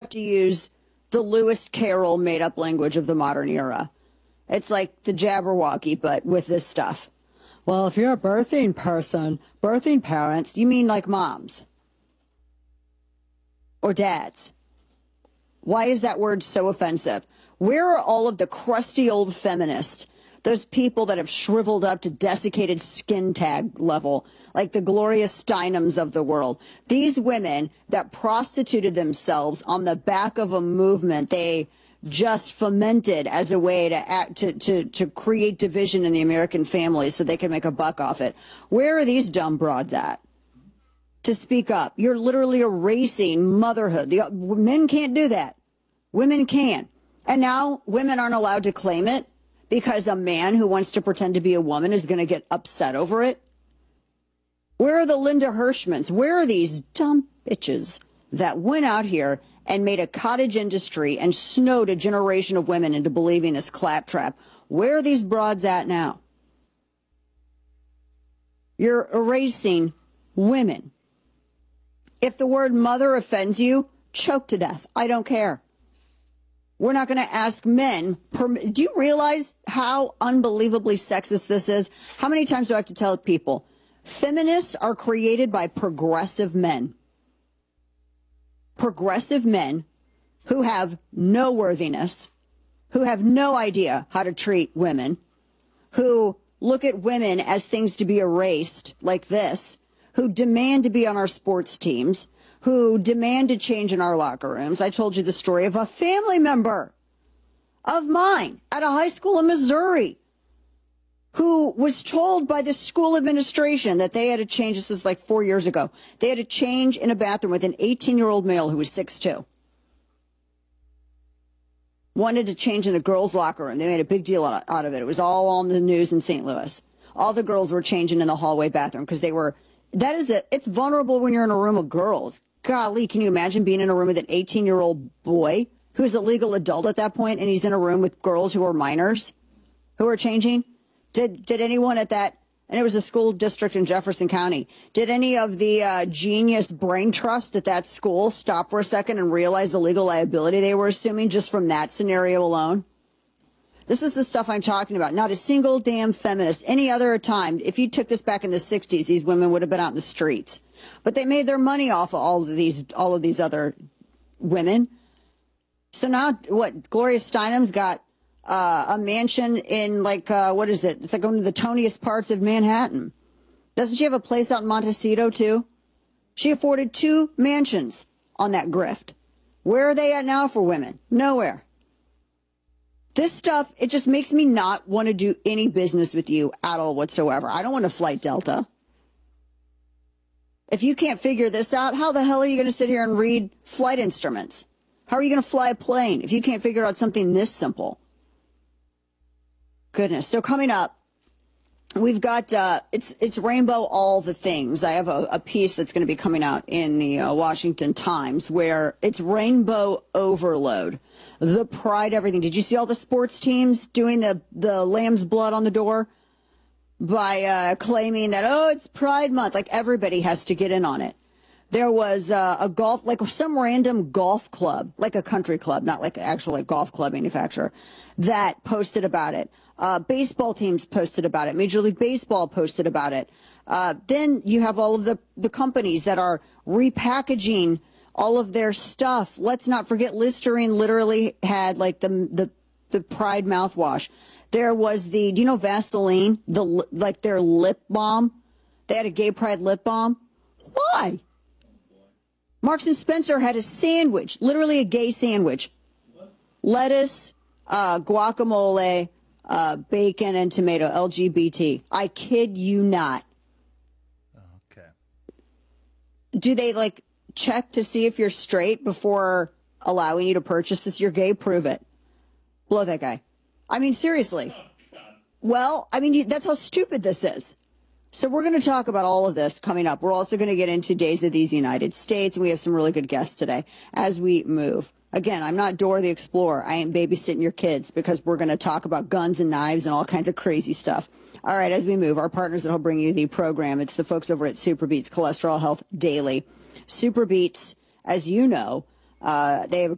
to use the Lewis Carroll made-up language of the modern era. It's like the Jabberwocky, but with this stuff. Well, if you're a birthing person, birthing parents, you mean like moms or dads. Why is that word so offensive? Where are all of the crusty old feminists, those people that have shriveled up to desiccated skin tag level, like the Gloria Steinems of the world? These women that prostituted themselves on the back of a movement they just fomented as a way to create division in the American family so they can make a buck off it. Where are these dumb broads at to speak up? You're literally erasing motherhood. Men can't do that. Women can. And now women aren't allowed to claim it because a man who wants to pretend to be a woman is going to get upset over it. Where are the Linda Hirschmans? Where are these dumb bitches that went out here and made a cottage industry and snowed a generation of women into believing this claptrap? Where are these broads at now? You're erasing women. If the word mother offends you, choke to death. I don't care. We're not going to ask men. Do you realize how unbelievably sexist this is? How many times do I have to tell people? Feminists are created by progressive men. Progressive men who have no worthiness, who have no idea how to treat women, who look at women as things to be erased like this, who demand to be on our sports teams, who demand to change in our locker rooms. I told you the story of a family member of mine at a high school in Missouri who was told by the school administration that they had to change. This was like 4 years ago. They had to change in a bathroom with an 18-year-old male who was 6'2". Wanted to change in the girls' locker room. They made a big deal out of it. It was all on the news in St. Louis. All the girls were changing in the hallway bathroom because it's vulnerable when you're in a room of girls. Golly, can you imagine being in a room with an 18-year-old boy who's a legal adult at that point, and he's in a room with girls who are minors who are changing? Did anyone at that, and it was a school district in Jefferson County, did any of the genius brain trust at that school stop for a second and realize the legal liability they were assuming just from that scenario alone? This is the stuff I'm talking about. Not a single damn feminist. Any other time, if you took this back in the 60s, these women would have been out in the streets. But they made their money off of all of these other women. So now, Gloria Steinem's got a mansion in what is it? It's like one of the toniest parts of Manhattan. Doesn't she have a place out in Montecito too? She afforded 2 mansions on that grift. Where are they at now for women? Nowhere. This stuff, it just makes me not want to do any business with you at all whatsoever. I don't want to flight Delta. If you can't figure this out, how the hell are you going to sit here and read flight instruments? How are you going to fly a plane if you can't figure out something this simple? Goodness. So coming up, we've got, it's Rainbow All the Things. I have a piece that's going to be coming out in the Washington Times where it's Rainbow Overload. The Pride, everything. Did you see all the sports teams doing the lamb's blood on the door? By claiming that, it's Pride Month, like everybody has to get in on it. There was a golf, like some random golf club, like a country club, not like an actual golf club manufacturer, that posted about it. Baseball teams posted about it. Major League Baseball posted about it. Then you have all of the companies that are repackaging all of their stuff. Let's not forget Listerine literally had like the Pride mouthwash. There was do you know Vaseline? Their lip balm. They had a gay pride lip balm. Why? Marks and Spencer had a sandwich, literally a gay sandwich. What? Lettuce, guacamole, bacon, and tomato, LGBT. I kid you not. Okay. Do they check to see if you're straight before allowing you to purchase this? You're gay, prove it. Blow that guy. I mean, seriously. Well, I mean, that's how stupid this is. So we're going to talk about all of this coming up. We're also going to get into Days of these United States, and we have some really good guests today as we move. Again, I'm not Dora the Explorer. I ain't babysitting your kids because we're going to talk about guns and knives and all kinds of crazy stuff. All right, as we move, our partners that will bring you the program, it's the folks over at Super Beets Cholesterol Health Daily. Super Beets, as you know, they have a